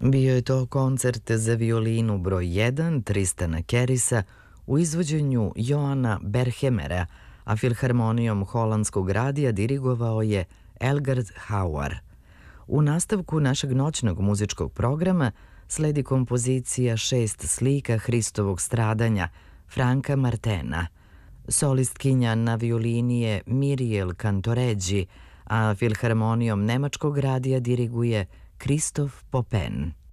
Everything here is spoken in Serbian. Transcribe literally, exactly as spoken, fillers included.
Bio je to koncert za violinu broj jedan Tristana Kerisa u izvođenju Joana Berhemera, a Filharmonijom Holandskog radija dirigovao je Elgard Hauer. U nastavku našeg noćnog muzičkog programa sledi kompozicija Šest slika Hristovog stradanja Franka Martena. Solistkinja na violini je Miriel Cantoreggi, a Filharmonijom Nemačkog radija diriguje Christoph Poppen.